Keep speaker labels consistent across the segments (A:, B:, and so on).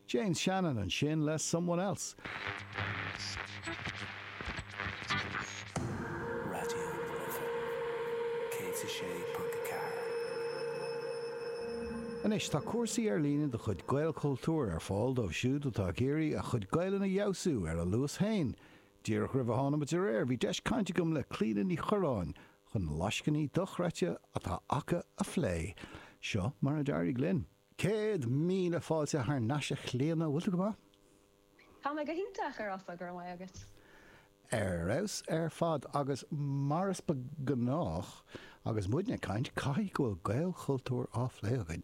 A: James Shannon and sin less someone else. And is tá cuasaí ar líne de chud gael cultúr ar fáil dómh siúd atá géirí a chud gael na jausú ar a Lewis Hain. Díreach ribh hána mit réir, bhí deis cainte gom le clían ní choráin chun lascaní dochreite atá acha a phlé. Seo mar a Darry Glynn. Céad míle fáilte th neise chléana bhfuil go bá?
B: Tá me go hintach ar as a gur mai agat.
A: Aus ar fad agus maras ba gnách agus muidne caint cai go gael cultúr á phlé againn.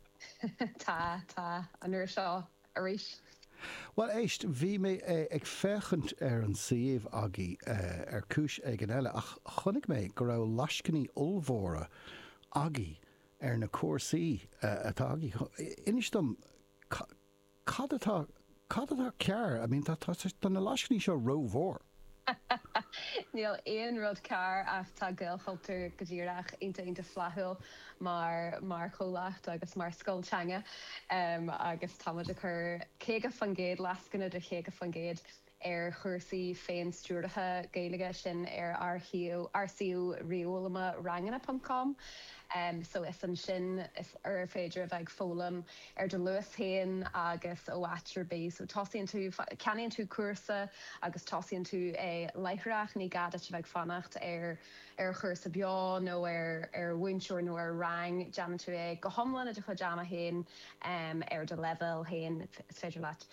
B: Tá, an nuair seo a rís.
A: Well, éist, bhí mé ag fechant ar an siomh agaí ar cúis ag an eile ach chunig mé go raibh lascaní olmhóra agaí ar na cuasaí atá agaí. Inistom, cad atá cear? I mean, tá na lascaní seo rómhór.
B: Níl éon rud cear ach tá gael cultúr go dtíreach inta flathúil mar cholacht agus mar scoilteanga agus táid a chur chéige fangéad lascanna de chéige fangéad ar chuirsaí féin stúrdatha Gaeilge sin ar RCU riolama rangana.com. So is an sin is ar féidir bheith fólam ar de Lewis Hain agus ó Atcher Bay. So tosíonn tú ceannaíonn tú cuasa agus tosíonn tú leithreach ní gada te bheith fannacht ar chuirsa beá nó ar bhainseoir nó ar rang deanan tú go thomlan a de chu deama hain ar de level hain is féidir leat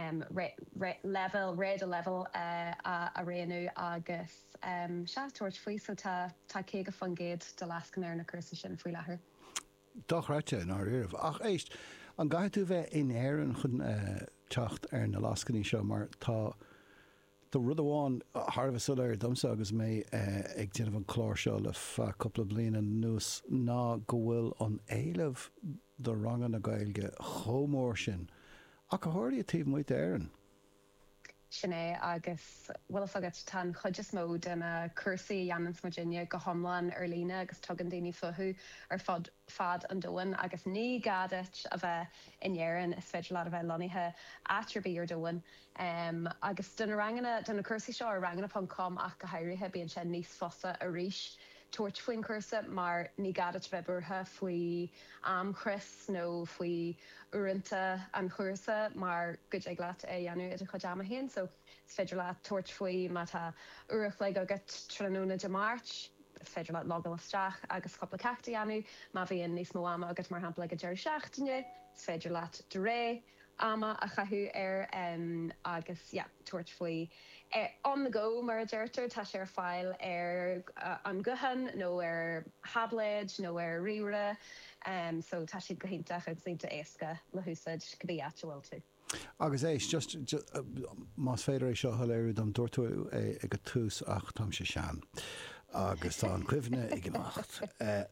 B: level a réanú agus se tuairt faoi so tá cé go fangéad de lascan ar na cursa sin faoi lethair.
A: Dochreite ná riamh. Ach éist, an gaiith tú bheith in éireann chun teacht ar na lascaní seo mar tá rud amháin Tharbh sul ar domsa agus mé ag déanamh an chlár seo le coppla bliana nús ná go bhfuil an éileamh do rangan na Gaeilge chomór sin. Ach a tháirdaí a taobh muoite éireann.
B: Sinné agus bhfuil agat tan chuideas mód in a cursaí Yannans Virginia go thomlan ar lína agus tugann daoine futhú ar fad an dóin agus ní gadait a bheith in dhéireann is féidir leat a bheith loníthe Atcher Bay ar dóin. Agus duna cursaí seo ar rangana.com ach go háirithe bíonn sin níos fosa a ríis tuairt faoin cursa mar ní gadait bheith burtha faoi amchris nó faoi uaireanta an cursa mar go ag leat dhéanú a chud ama hain. So is féidir leat tuairt faoi má tá uaireach le agat tróna de Máirt, féidir leat logal isteach agus coppla ceachta dhéanú má bhíonn níos mó ama agus mar hampla go deir seachtaine, is féidir leat de ré ama a chathú ar agus tuairt faoi on the go mar a deirtar tá sé ar fáil ar an guhan nó ar habléid nó ar riúra so tá siad go hintach agusínta éasca le húsaid go dtí bhfuil tú.
A: Agus éis, just más féidir é seo tholéirú don dúirtú ag go tús ach tam sé sean. Agus tá an cuimhne ag an acht.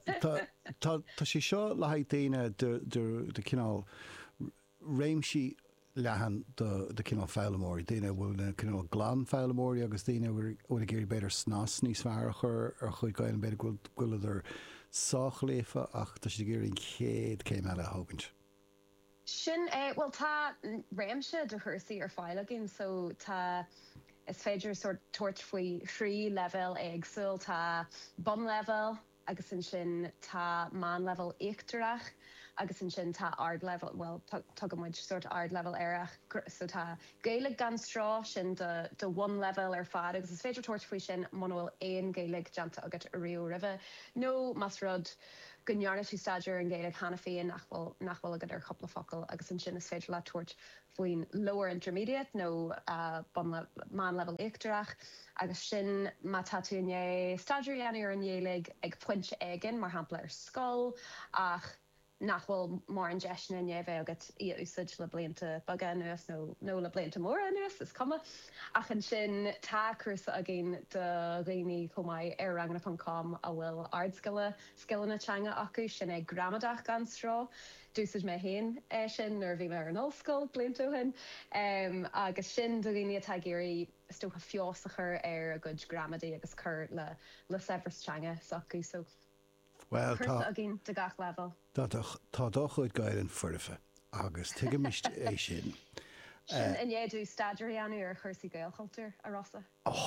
A: Tá sé seo le haid daoine de cinál réimsí lehan de cinál feilemóí. Daoine bhfuil na cinál glán feilemóí agus daoine bhfuil géirí beidir snás níos fearr ar chuid gail beidir ghuiil idir sáchléfa ach tá sé géirí chéad céim eile thugant.
B: Sin well tá réimse de chuirsaí ar fáil agin so tá is féidir sort tuairt faoi free level éagsúil tá bum level agus sin tá man level éachtarach agus sin tá ard level well tugamid sort ard level éireach so tá Gaeilge gan strá sin de one level ar fad agus is féidir tuairt faoi sin man bhfuil éon Gaeilge deanta agat a riú ribh nó mas rud gonnearna tú staidir an Gaeilge chana féin nachhfuil agad ar chopla focail agus sin is féidir le tuairt faoin lower intermediate nó man level éachtarach agus sin má tatúné staidir ar an Gaeilge ag pointe aigen mar hampla ar scoil ach nachhfuil mór an deisna bheith agat í úsáid le blianta baga nuas nó le blianta mór nuas is cuma ach an sin tá cursa a gin de réí chomáid ar rangana.com a bhfuil ardskillanna teanga acu sin ag gramadach gan strá dúsid mé hain sin nar bhí mar an óscoil bliantúhin agus sin do réí atá géirí stocha fiosachar ar a good gramadaí agus chur le sefras teanga acu so
A: well,
B: cursa a gin de gach level.
A: Tá dó chuid gail an fuirfa agus tuigeimiist é sin.
B: Sin inéadú staidirí anú ar chuirsaí gailchultúr a Rossa.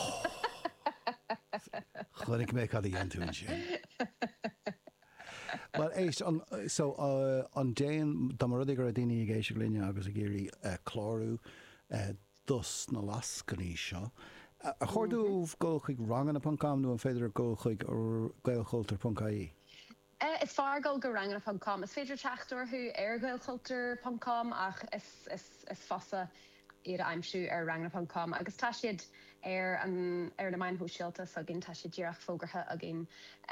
A: Chluinnig mé cad dhéan tú sin. Well, so an déan dá mar rudig ar a daine géisi glíine agus a géirí chlárú dus na lascaní seo. A chuirúh go chuig rangan na.com nó an féidir go chuig ar gailchultúr.caí?
B: Is fargal go rangan.com. Is féidir teachtarthú ar gailchultúr.com ach is fosa ar aimsú ar rangan.com agus tá siad ar na main hóisialtas a gin tá siad díreach fógartha a gin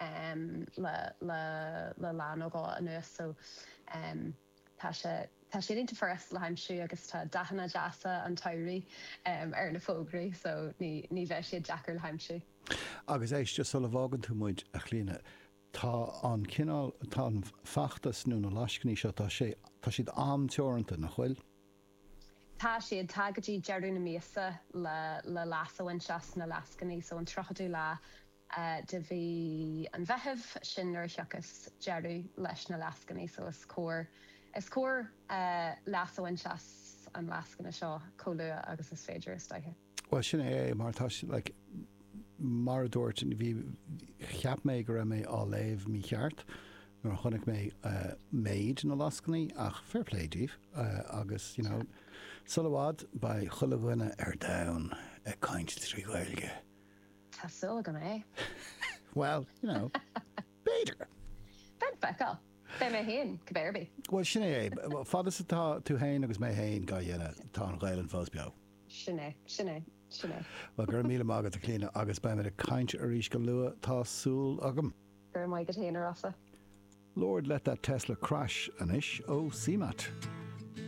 B: le lán ógá anuas so tá siad inta first le aimsú agus tá dahanna deasa an tairí ar na fógraí so ní bheith siad deachar le aimsú.
A: Agus éis just sola bhágan tú muid a chlíine. Tá an cinál tá an fachtas nó na lascaní seo tá siad am teoranta na chuil?
B: Tá siad tagadtí dearú na míasa le lásahain seas na lascaní so an trochadú lá de bhí an bheitheh sin ar seachas dearú leis na lascaní so is cór lásahain seas an lascanna seo cólua agus is féidir is daithe.
A: Well sin é mar tá like mar dúirt bhí cheap mé go raibh mé á léamh mí cheart nó chunig mé méid na lascaní ach fair play díobh agus sulhád ba chulahhuine ar dain a caiint trí ghailge.
B: Tá sula gan é?
A: Well, béidir.
B: Ben feicáil. Bé mé héin go béirbí.
A: Well sin é fadas atá tú hain agus mé hain ga dhéine tá an ghail an fós beag.
B: Sinné.
A: Well gur míle mágad a clíine agus ba me a caiint ar ríis go lua tá súl agam.
B: Gur mai go héanaar asa.
A: Lord, let that Tesla crash anish. Oh, CMAT.